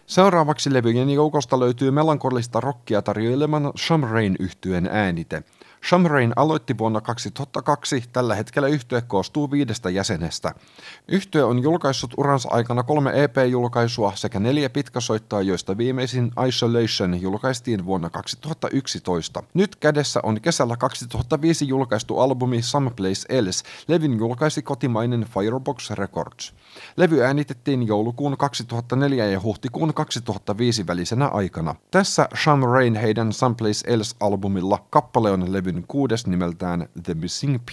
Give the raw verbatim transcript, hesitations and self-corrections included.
Seuraavaksi levyjen joukosta löytyy melankolista rockia tarjoileman Sham-Rain -yhtyeen äänite. Sham-Rain aloitti vuonna kaksituhattakaksi, tällä hetkellä yhtye koostuu viidestä jäsenestä. Yhtye on julkaissut uransa aikana kolme E P-julkaisua sekä neljä pitkäsoittoa, joista viimeisin Isolation julkaistiin vuonna kaksituhattayksitoista. Nyt kädessä on kesällä kaksituhattaviisi julkaistu albumi Someplace Else. Levyn julkaisi kotimainen Firebox Records. Levy äänitettiin joulukuun kaksituhattaneljä ja huhtikuun kaksituhattaviisi välisenä aikana. Tässä Sham-Rain heidän Someplace Else -albumilla. Kappale on levyn kuudes nimeltään The Missing Piece.